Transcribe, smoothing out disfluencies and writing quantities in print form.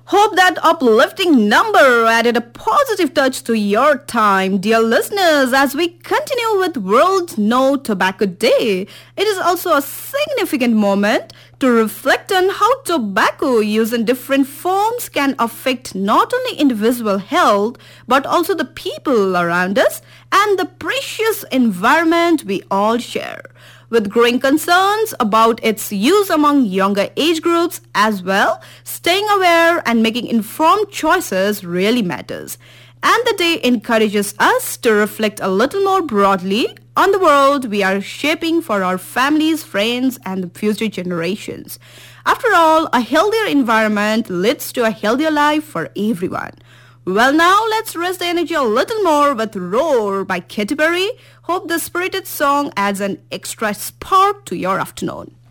Hope that uplifting number added a positive touch to your time, dear listeners, as we continue with World No Tobacco Day. It is also a significant moment to reflect on how tobacco use in different forms can affect not only individual health but also the people around us and the precious environment we all share with growing concerns about its use among younger age groups as well, staying aware and making informed choices really matters. And the day encourages us to reflect a little more broadly on the world we are shaping for our families, friends, and the future generations. After all, a healthier environment leads to a healthier life for everyone. Well, now let's raise the energy a little more with Roar by Katy Perry. Hope the spirited song adds an extra spark to your afternoon.